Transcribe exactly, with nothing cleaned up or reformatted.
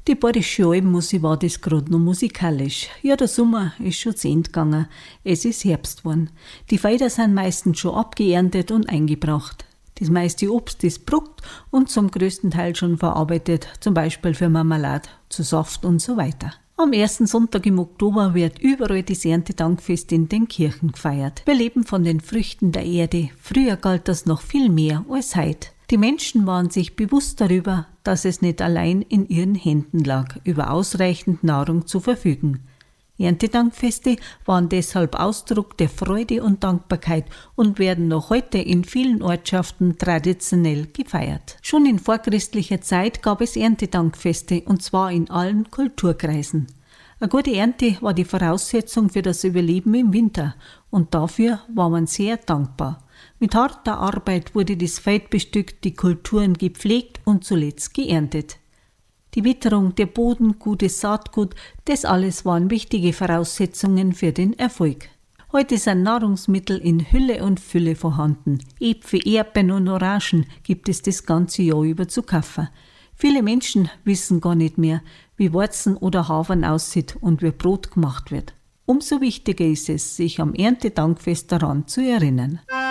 Die badische Alben war das gerade noch musikalisch. Ja, der Sommer ist schon zu Ende gegangen. Es ist Herbst geworden. Die Felder sind meistens schon abgeerntet und eingebracht. Das meiste Obst ist bruckt und zum größten Teil schon verarbeitet, zum Beispiel für Marmelade, zu Saft und so weiter. Am ersten Sonntag im Oktober wird überall das Erntedankfest in den Kirchen gefeiert. Wir leben von den Früchten der Erde. Früher galt das noch viel mehr als heute. Die Menschen waren sich bewusst darüber, dass es nicht allein in ihren Händen lag, über ausreichend Nahrung zu verfügen. Erntedankfeste waren deshalb Ausdruck der Freude und Dankbarkeit und werden noch heute in vielen Ortschaften traditionell gefeiert. Schon in vorchristlicher Zeit gab es Erntedankfeste, und zwar in allen Kulturkreisen. Eine gute Ernte war die Voraussetzung für das Überleben im Winter, und dafür war man sehr dankbar. Mit harter Arbeit wurde das Feld bestückt, die Kulturen gepflegt und zuletzt geerntet. Die Witterung, der Boden, gutes Saatgut, das alles waren wichtige Voraussetzungen für den Erfolg. Heute sind Nahrungsmittel in Hülle und Fülle vorhanden. Äpfel, Erdbeeren und Orangen gibt es das ganze Jahr über zu kaufen. Viele Menschen wissen gar nicht mehr, wie Weizen oder Havern aussieht und wie Brot gemacht wird. Umso wichtiger ist es, sich am Erntedankfest daran zu erinnern.